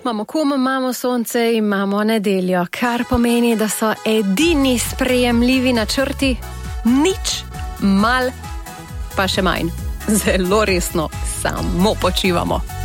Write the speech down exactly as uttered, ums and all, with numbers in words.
Imamo kum, imamo sonce, imamo nedeljo, kar pomeni, da so edini sprejemljivi načrti nič, mal, pa še manj. Zelo resno, samo počivamo.